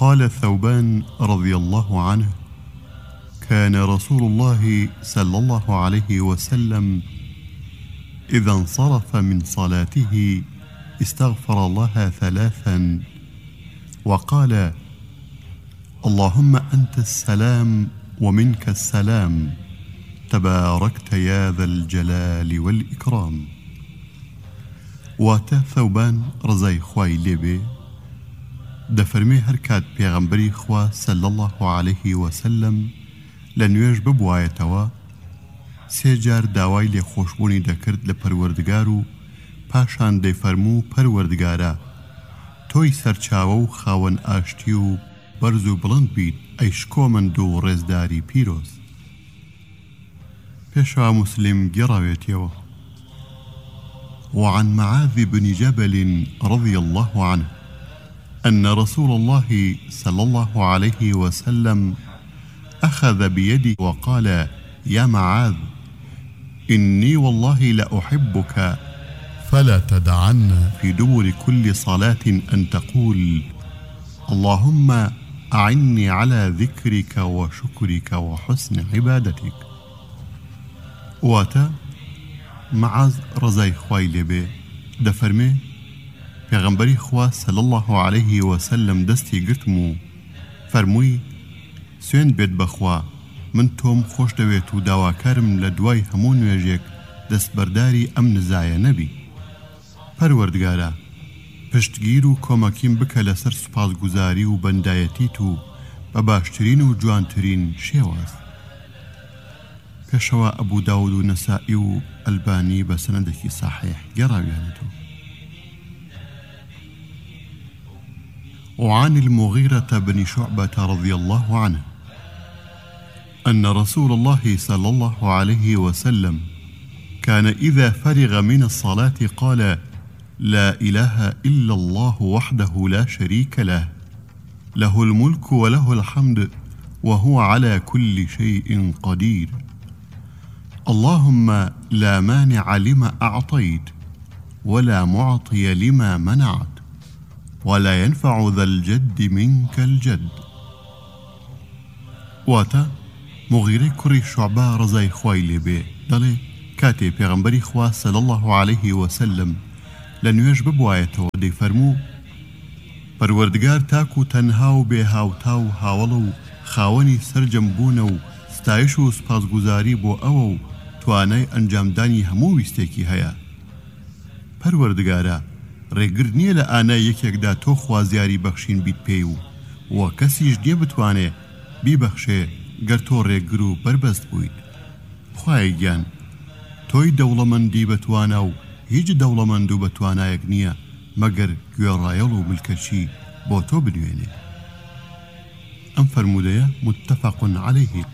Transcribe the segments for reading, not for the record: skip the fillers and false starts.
قال ثوبان رضي الله عنه: كان رسول الله صلى الله عليه وسلم إذا انصرف من صلاته استغفر الله 3 وقال: اللهم أنت السلام ومنك السلام تباركت يا ذا الجلال والإكرام. واتا ثوبان رضای خوای لێبێ دەفەرمێ هەر کات پێغەمبەری خوا صلی الله عليه وسلم لە نوێژ ببوایەتەوە 3 جار داوای لێخۆشبوونی دەکرد لە پەروەردگار و پاشان دەیفەرموو: پەروەردگارە، تۆی سەرچاوە و خاوەن ئاشتی و بەرز و بڵند بیت ئەی شکۆمەند و ڕێزداری پیرۆز. پێشەوا مسلم گێڕاوێتیەوە: وعن معاذ بن جبل رضي الله عنه أن رسول الله صلى الله عليه وسلم أخذ بيدي وقال: يا معاذ، إني والله لأحبك فلا تدعن في دبر كل صلاة أن تقول: اللهم أعني على ذكرك وشكرك وحسن عبادتك. واتا معاذ رضای خوای لێبێ دەفەرمێ پێغەمبەری خوا صلی الله عليه وسلم دەستی گرتم و فەرمووی: سوێن بێت بەخوا، من تۆم خۆش دەوێت و داواکارم لە دوای هەموو نوێژێک دەستبەرداری ئەم نزایە نەبی. پەروەردگارە، پشتگیر و کۆمەکیم بکە لەسەر سوپاسگوزاری و بەندایەتیت و بە باشترین و جوانترین شێواز. پێشەوە ئەبوو داود و نەسائی و ئەلبانی بە سەنەدێکی صحیح گەڕاویانەتەوە. وعن المغيرة بن شعبة رضي الله عنه أن رسول الله صلى الله عليه وسلم كان إذا فرغ من الصلاة قال: لا إله إلا الله وحده لا شريك له، له الملك وله الحمد وهو على كل شيء قدير، اللهم لا مانع لما أعطيت ولا معطي لما منعت ولا ينفع ذا الجد منك الجد. واتا مغیرەی کوڕی شوعبە ڕزای خوای لێبێ دەڵێ کاتێ پێغەمبەری خوا صلی الله عليه وسلم لە نوێژ ببوایەتەوە دەیفەرموو: پەروەردگار تاک و تەنها و بێ هاوتا و هاوڵە و خاوەنی سەرجەمبوونە و ستایش و سپاسگوزاری بۆ ئەوە و توانای ئەنجامدانی هەموو ویستێکی هەیە. پەروەردگارە، ڕێگر نییە لە ئانای یەکێکدا تۆ خوازیاری بەخشین بیت پێی و کەسیش نییە بتوانێ بیبەخشێ گەر تۆ ڕێگر و بربەست بوویت. خوای گیان، تۆی دەوڵەمەندی بەتوانە و هیچ دەوڵەمەند و بەتوانایەک نییە مەگەر گوێڕایەڵ و ملکەچی بۆ تۆ بنوێنێ. ئەم فەرمودەیە متفق عليه.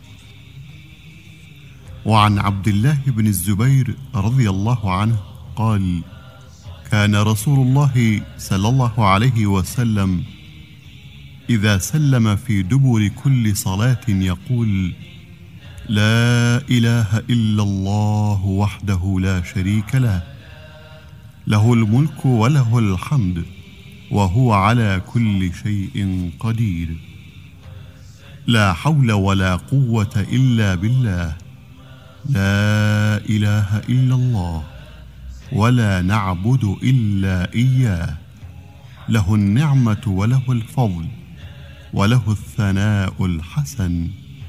وعن عبد الله بن الزبير رضي الله عنه قال: كان رسول الله صلى الله عليه وسلم إذا سلم في دبر كل صلاة يقول: لا إله إلا الله وحده لا شريك له، له الملك وله الحمد وهو على كل شيء قدير، لا حول ولا قوة إلا بالله، لا إله إلا الله ولا نعبد إلا إياه، له النعمة وله الفضل وله الثناء الحسن،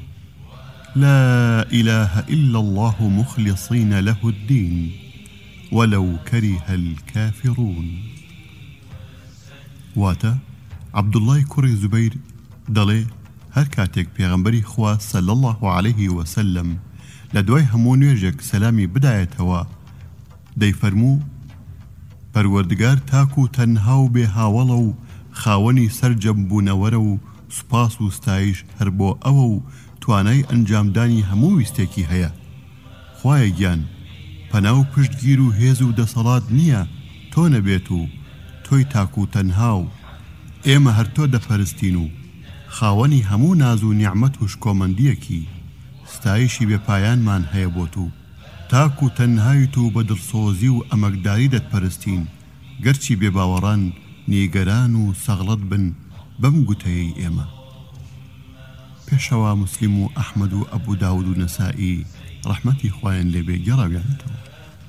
لا إله إلا الله مخلصين له الدين ولو كره الكافرون. واتا عبد الله کوڕی زوبەیر دەڵێ هەر کاتێک پێغەمبەری خوا صلی الله عليه وسلم لە دوای هەموو نوێژێک سەلامی بدایەتەوە دەیفەرموو: پەروەردگار تاک و تەنها و بێ هاوڵە و خاوەنی سەرجەمبوونەوەرە و سوپاس و ستایش هەر بۆ ئەوە و توانای ئەنجامدانی هەموو ویستێکی هەیە. خوایە گیان، پەنا و پشتگیر و هێز و دەسەڵات نییە تۆ نەبێت و تۆی تاک و تەنها و ئێمە هەر تۆ دەپەرستین و خاوەنی هەموو ناز و نیعمەت و شکۆمەندیەکی ستایشی بێپایانمان هەیە بۆ تو. تاک و تەنهایت و بە دڵسۆزی و ئەمەکداری دەتپەرستین، گەرچی بێباوەڕان نیگەران و سەغڵەت بن بەم گوتەیەی ئێمە. پێشەوە موسلیم و ئەحمەد و ئەبوو داود و نەسائی ڕەحمەتی خوایان لێبێ گەڕاویانەتەوە.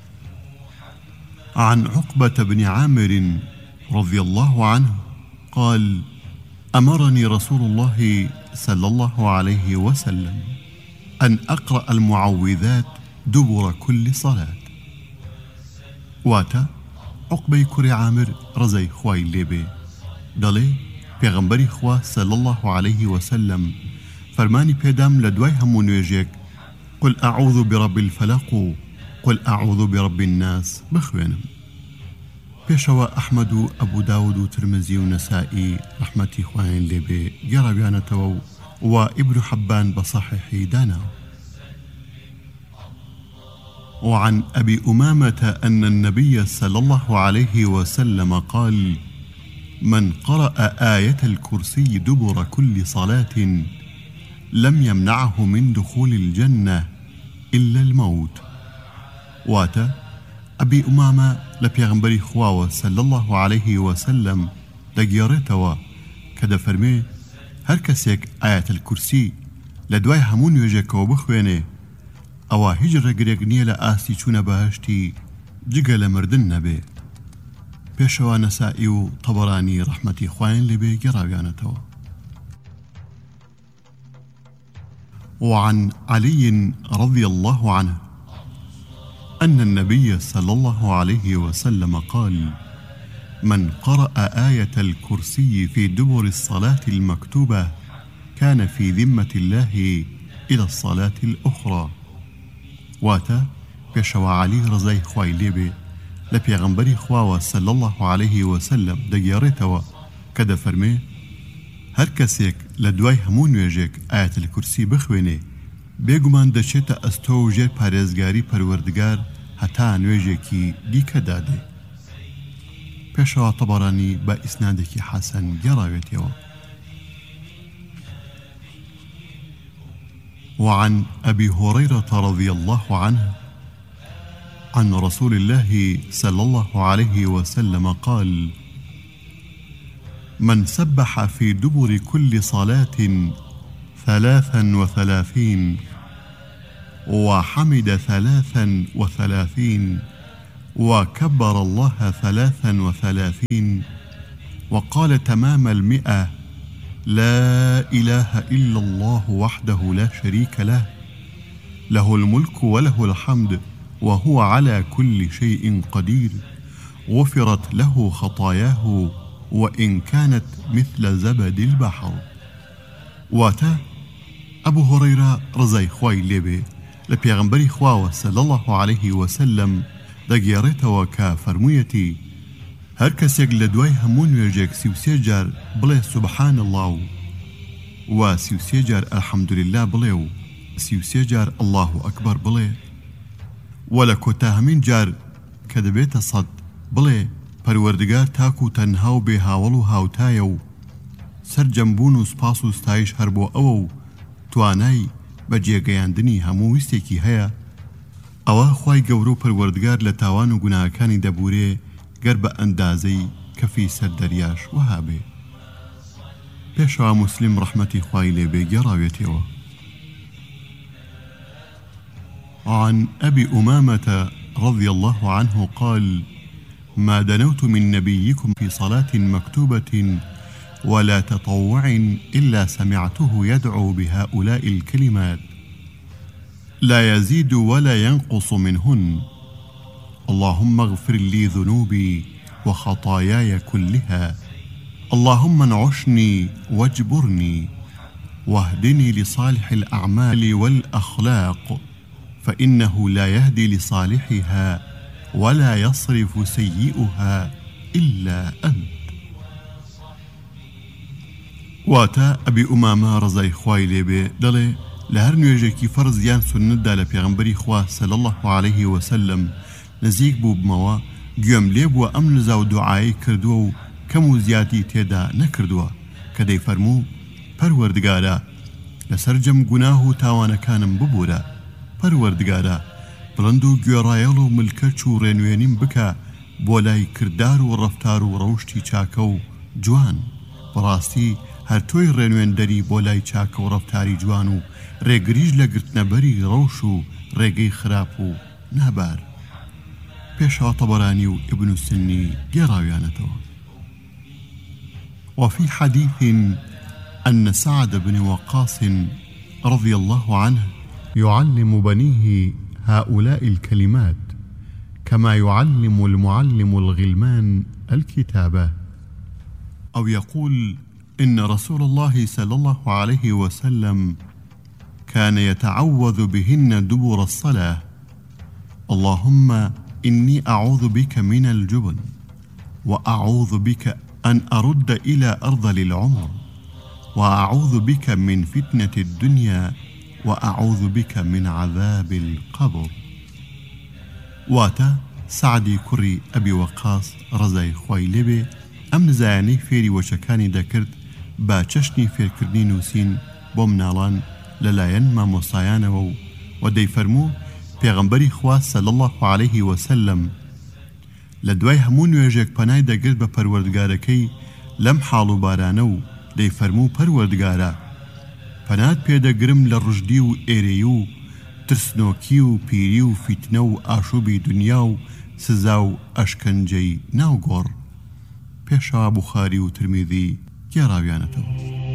عن عقبة بن عامر رضي الله عنه قال: أمرني رسول الله صلى الله عليه وسلم أن أقرأ المعوذات دبر كل صلاة. واتا عقبة كري عامر رزي خواي ليبي دلي پیغمبری خوا صلى الله عليه وسلم فرماني پێدام لە دوای هەموو نوێژێک قل أعوذ برب الفلق قل أعوذ برب الناس بخوێنم. پێشەوە ئەحمەد و ئەبوو داود و ترمزی و نەسائی ڕەحمەتی خوایان لێبێ گەڕاویانەتەوە و ئیبن حەبان بصحيحی دانا. وعن أبي أمامة أن النبي صلى الله عليه وسلم قال: من قرأ آية الكرسي دبر كل صلاة لم يمنعه من دخول الجنة إلا الموت. واتا أبي أمامة لبيغمبري خواوة صلى الله عليه وسلم دقيارتوا كدا فرمي هر كسيك آية الكرسي لدواي همون يجيكو بخويني أوا هجر قريقنية لآسي چون بهشتي جگە لە مردن نەبێ. پێشەوە نەسائی و طەبەرانی ڕەحمەتی خوایان لێبێ گەڕاویانەتەوە. وعن علي رضي الله عنه أن النبي صلى الله عليه وسلم قال: من قرأ آية الكرسي في دبر الصلاة المكتوبة كان في ذمة الله إلى الصلاة الأخرى. واتا پێشەوە علی ڕزای خوای لێبێ لە پێغەمبەری خواوە صلی الله عليه وسلم دەگێڕێتەوە کە دەفەرمێ هەر کەسێک لە دوای هەموو نوێژێک ئایەت الکورسی بخوێنێ بێگومان دەچێتە ئەستۆ و ژێر پارێزگاری پەروەردگار هەتا نوێژێکی دیکەدا دێ. پێشەوە طەبەرانی بە ئیسنادێکی حەسەن گەڕاوێتەوە. وعن أبي هريرة رضي الله عنه عن رسول الله صلى الله عليه وسلم قال: من سبح في دبر كل صلاة 33 وحمد 33 وكبر الله 33 وقال تمام 100 لا إله إلا الله وحده لا شريك له له الملك وله الحمد وهو على كل شيء قدير غفرت له خطاياه وإن كانت مثل زبد البحر. واتا أبو هريرة رضای خوای لێبێ لە پێغەمبەری خواوە صلی الله عليه وسلم دەگێڕێتەوە کە فەرموویەتی هەر کەسێک لە دوای هەموو نوێژێک 33 جار بڵێ سوبحان الله و 33 جار الحەمدولله بڵێ و 33 جار الله ئەکبەر بڵێ و لە کۆتاهەمین جار کە دەبێتە 100 بڵێ پەروەردگار تاک و تەنها و بێ هاوڵ و هاوتایە و سەرجەمبوون و سپاس و ستایش هەر بۆ ئەوە و توانای بە جێگەیاندنی هەموو ویستێکی هەیە ئەوە خوای گەورە و پەروەردگار لە تاوان و گوناهەکانی دەبورێ گەر بە ئەندازەی کەفی سەردەریاش وەها بێ. پێشەوە موسلیم ڕەحمەتی خوای لێبێ گەڕاوێتەوە. عن أبي أمامة رضي الله عنه قال: ما دنوت من نبيكم في صلاة مكتوبة ولا تطوع إلا سمعته يدعو بهؤلاء الكلمات لا يزيد ولا ينقص منهن: اللهم اغفر لي ذنوبي وخطاياي كلها، اللهم انعشني واجبرني واهدني لصالح الأعمال والأخلاق فإنه لا يهدي لصالحها ولا يصرف سيئها إلا أنت. واتا أبي أمامة رضای خوای لێبێ دەڵێ لە هەر نوێژێکی فەرز یان سونەتدا لە پێغەمبەری خوا صلی الله عليه وسلم نزیک بوو بمەوە گوێم لێ بووە ئەم نزا و دوعایی کردووە و کەم و زیادی تێدا نەکردووە کە دەیفەرموو پەروەردگارە لەسەر جەم گوناه و تاوانەکانم ببوورە، پەروەردگارە بڵند و گوێڕایەڵ و ملکەچ و ڕێنوێنیم بکە بۆ لای کردار و ڕەفتار و ڕەوشتی چاکە و جوان، بەڕاستی هەر تۆی ڕێنوێندەری بۆ لای چاکە و ڕەفتاری جوان و ڕێگریش لە گرتنەبەری ڕەوش و ڕێگەی خراپ و نابار. پێشەوە طەبەرانی و ئیبن سنی گێڕاویانەتەوە. وفي حديث أن سعد بن وقاص رضي الله عنه يعلم بنيه هؤلاء الكلمات كما يعلم المعلم الغلمان الكتابة، أو يقول إن رسول الله صلى الله عليه وسلم كان يتعوذ بهن دبر الصلاة: اللهم إني أعوذ بك من الجبن، وأعوذ بك أن أرد إلى أرذل العمر، وأعوذ بك من فتنة الدنيا، وأعوذ بك من عذاب القبر. واتا سعدی کوڕی ئەبی وەقاس ڕەزای خوای لێبێ ئەم نزایانەی فێری وەچەکانی دەکرد با چەشنی فێرکردنی نووسین بۆ مناڵان لەلایەن مامۆستایانەوە و دەیفەرموو پێغەمبەری خوا صلی الله عليه وسلم لە دوای هەموو نوێژێک پەنای دەگرت بە پەروەردگارەکەی لەم حاڵ و بارانە و دەیفەرموو پەروەردگارە پەنات پێدەگرم لە ڕژدی و ئێرەی و ترسنۆکی و پیری و فیتنە و ئاشوبی دنیا و سزا و ئەشکەنجەی ناوگۆڕ. پێشەوە بوخاری و ترمیذی گێڕاویانەتەوە.